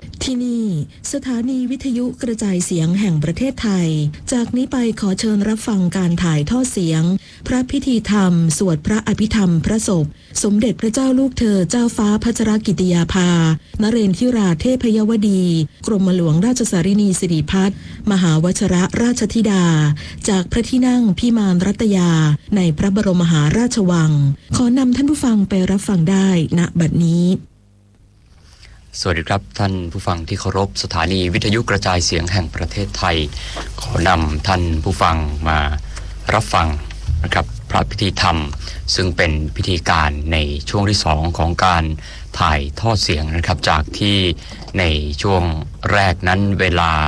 ที่นี่สถานีวิทยุกระจายเสียงแห่งประเทศไทยจากนี้ไปขอเชิญรับฟังการถ่ายทอดเสียงพระพิธีธรรมสวดพระอภิธรรมพระศพสมเด็จพระเจ้าลูกเธอเจ้าฟ้าพัชรกิติยาภานเรนทิราเทพยวดีกรมหลวงราชสารินีสิริพัฒน์มหาวชรราชธิดาจากพระที่นั่งพิมานรัตยาในพระบรมมหาราชวังขอนำท่านผู้ฟังไปรับฟังได้ณบัดนี้สวัสดีครับท่านผู้ฟังที่เคารพสถานีวิทยุกระจายเสียงแห่งประเทศไทยขอนำท่านผู้ฟังมารับฟังนะครับพระพิธีธรรมซึ่งเป็นพิธีการในช่วงที่2ของการถ่ายทอดเสียงนะครับจากที่ในช่วงแรกนั้นเวลา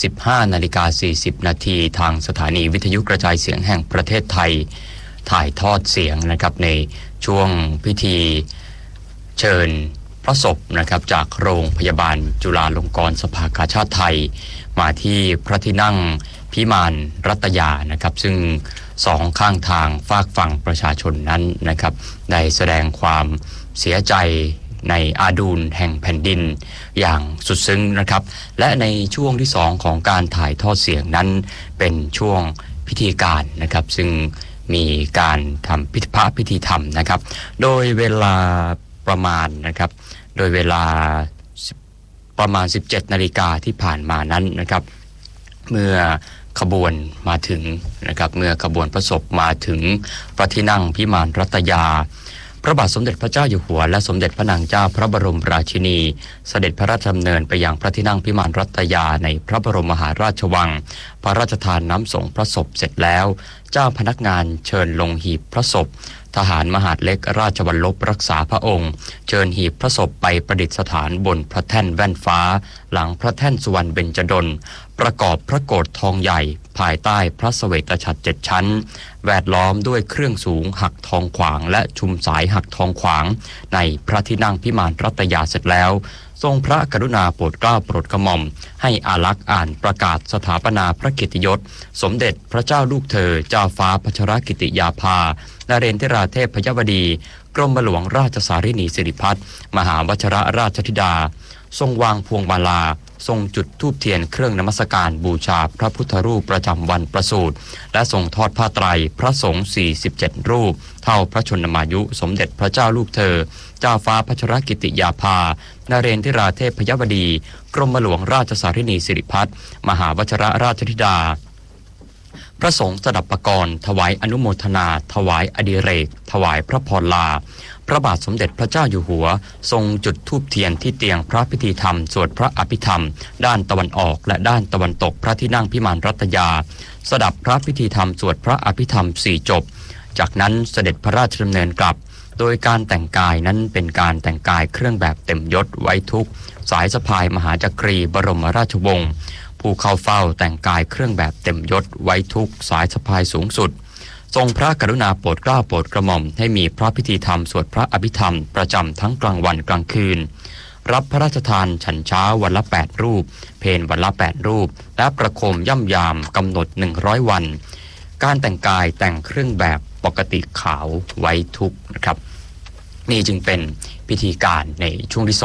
15:40 นาทีทางสถานีวิทยุกระจายเสียงแห่งประเทศไทยถ่ายทอดเสียงนะครับในช่วงพิธีเชิญพระศพนะครับจากโรงพยาบาลจุฬาลงกรณ์สภากาชาดไทยมาที่พระที่นั่งพิมานรัตยานะครับซึ่งสองข้างทางฝากฝั่งประชาชนนั้นนะครับได้แสดงความเสียใจในอาดูลแห่งแผ่นดินอย่างสุดซึ้งนะครับและในช่วงที่2ของการถ่ายทอดเสียงนั้นเป็นช่วงพิธีการนะครับซึ่งมีการทำพระพิธีธรรมนะครับโดยเวลาประมาณนะครับโดยเวลาประมาณ 17 นาฬิกาที่ผ่านมานั้นนะครับเมื่อขบวนมาถึงนะครับเมื่อขบวนพระศพมาถึงพระที่นั่งพิมานรัตยาพระบาทสมเด็จพระเจ้าอยู่หัวและสมเด็จพระนางเจ้าพระบรมราชินีเสด็จพระราชดำเนินไปยังพระที่นั่งพิมานรัตยาในพระบรมมหาราชวังพระราชทานน้ำส่งพระศพเสร็จแล้วเจ้าพนักงานเชิญลงหีบพระศพทหารมหาดเล็กราชวัลลบรักษาพระองค์เชิญหีบพระศพไปประดิษฐานบนพระแท่นแว่นฟ้าหลังพระแท่นสุวรรณเบญจดลประกอบพระโกฐทองใหญ่ภายใต้พระเสวตฉัตร7 ชั้นแวดล้อมด้วยเครื่องสูงหักทองขวางและชุมสายหักทองขวางในพระที่นั่งพิมานรัตยาเสร็จแล้วทรงพระกรุณาโปรดเกล้าโปรดกระหม่อมให้อาลักษ์อ่านประกาศสถาปนาพระเกียรติยศสมเด็จพระเจ้าลูกเธอเจ้าฟ้าพัชรกิติยาภานเรนทิราเทพยวดีกรมหลวงราชสารินีสิริพัฒน์มหาวชรราชธิดาทรงวางพวงมาลาทรงจุดธูปเทียนเครื่องนมัสการบูชาพระพุทธรูปประจำวันประสูติและทรงทอดผ้าไตรพระสงฆ์47 รูปเท่าพระชนมายุสมเด็จพระเจ้าลูกเธอเจ้าฟ้าพัชรกิติยาภานเรนทิราเทพยวดีกรมหลวงราชสารินีสิริพัฒน์มหาวชรราชธิดาพระสงฆ์สดับปกรณ์ถวายอนุโมทนาถวายอดิเรกถวายพระพรลาพระบาทสมเด็จพระเจ้าอยู่หัวทรงจุดธูปเทียนที่เตียงพระพิธีธรรมสวดพระอภิธรรมด้านตะวันออกและด้านตะวันตกพระที่นั่งพิมานรัตยาสดับพระพิธีธรรมสวดพระอภิธรรม4 จบจากนั้นเสด็จพระราชดำเนินกลับโดยการแต่งกายนั้นเป็นการแต่งกายเครื่องแบบเต็มยศไว้ทุกสายสะพายมหาจักรีบรมราชวงศ์ผู้เข้าเฝ้าแต่งกายเครื่องแบบเต็มยศไว้ทุกสายสะพายสูงสุดทรงพระกรุณาโปรดเกล้าโปรดกระหม่อมให้มีพระพิธีธรรมสวดพระอภิธรรมประจำทั้งกลางวันกลางคืนรับพระราชทานฉันเช้าวันละ8 รูปเพลวันละ8 รูปและประโคมย่ำยามกำหนด100 วันการแต่งกายแต่งเครื่องแบบปกติขาวไว้ทุกนะครับนี่จึงเป็นพิธีการในช่วงที่